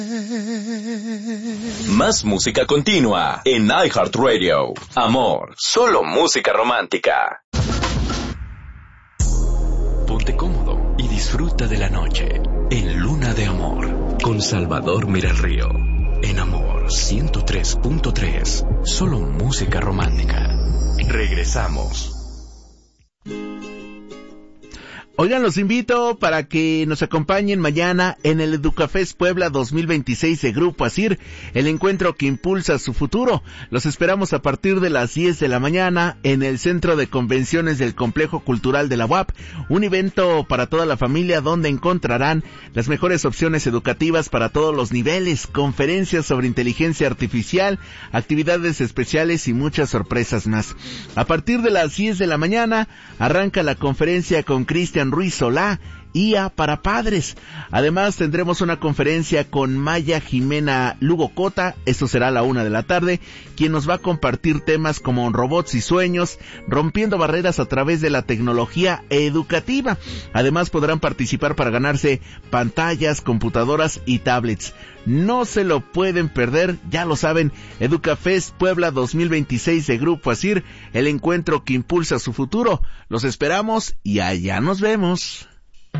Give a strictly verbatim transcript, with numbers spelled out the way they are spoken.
Más música continua en iHeartRadio. Amor, solo música romántica. Ponte cómodo y disfruta de la noche en Luna de Amor con Salvador Miralrío. En Amor ciento tres punto tres, solo música romántica. Regresamos. Oigan, los invito para que nos acompañen mañana en el Educafest Puebla dos mil veintiséis de Grupo Asir, el encuentro que impulsa su futuro. Los esperamos a partir de las diez de la mañana en el Centro de Convenciones del Complejo Cultural de la U A P, un evento para toda la familia donde encontrarán las mejores opciones educativas para todos los niveles, conferencias sobre inteligencia artificial, actividades especiales y muchas sorpresas más. A partir de las diez de la mañana arranca la conferencia con Cristian Ruiz Solá, I A para padres. Además tendremos una conferencia con Maya Jimena Lugo Cota, esto será a la una de la tarde, quien nos va a compartir temas como robots y sueños, rompiendo barreras a través de la tecnología educativa. Además podrán participar para ganarse pantallas, computadoras y tablets. No se lo pueden perder, ya lo saben, Educafest Puebla dos mil veintiséis de Grupo Asir, el encuentro que impulsa su futuro. Los esperamos y allá nos vemos.